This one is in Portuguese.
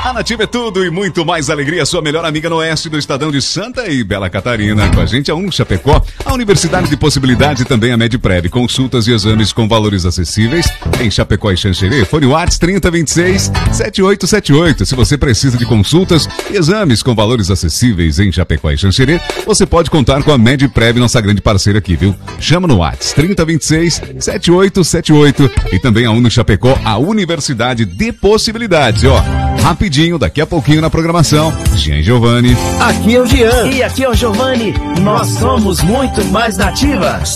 A Nativa é tudo e muito mais alegria. Sua melhor amiga no oeste do estadão de Santa e Bela Catarina. Com a gente a Uno Chapecó, a Universidade de Possibilidade e também a Medprev. Consultas e exames com valores acessíveis em Chapecó e Xanxerê. Fone WhatsApp 3026-7878. Se você precisa de consultas e exames com valores acessíveis em Chapecó e Xanxerê, você pode contar com a Medprev, nossa grande parceira aqui, viu? Chama no WhatsApp 3026-7878 e também a Uno Chapecó, a Universidade de Possibilidades. Ó, rapidinho, daqui a pouquinho na programação, Jean Giovanni. Aqui é o Jean. E aqui é o Giovanni. Nós somos muito mais nativas.